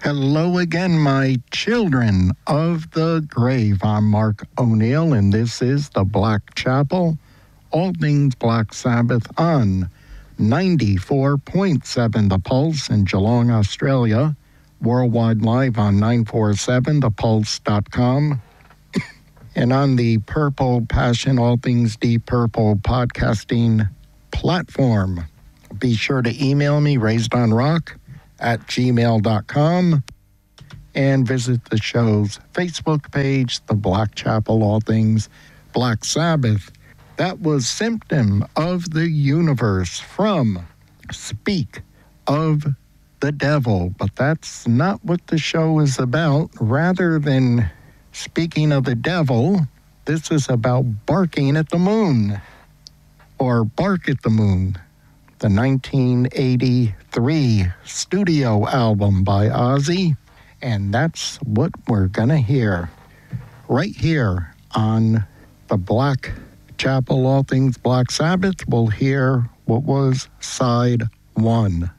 Hello again, my children of the grave. I'm Mark O'Neill, and this is the Black Chapel, all things Black Sabbath on 94.7 The Pulse in Geelong, Australia, worldwide live on 947thepulse.com, and on the Purple Passion, all things Deep Purple podcasting platform. Be sure to email me, raisedonrock@gmail.com, and visit the show's Facebook page, The Black Chapel, all things Black Sabbath. That was Symptom of the Universe from Speak of the Devil. But that's not what the show is about. Rather than speaking of the devil, this is about Barking at the Moon, or Bark at the Moon, the 1983 studio album by Ozzy. And that's what we're going to hear right here on the Black Chapel, all things Black Sabbath. We'll hear what was side 1.